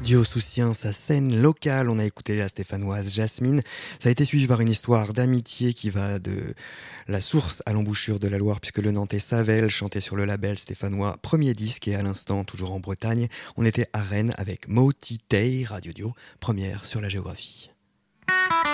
Dio soutient sa scène locale. On a écouté la stéphanoise Jasmine. Ça a été suivi par une histoire d'amitié qui va de la source à l'embouchure de la Loire, puisque le Nantais Savel chantait sur le label stéphanois Premier Disque, et à l'instant, toujours en Bretagne, on était à Rennes avec Moti Tei, Radio Dio, première sur la géographie.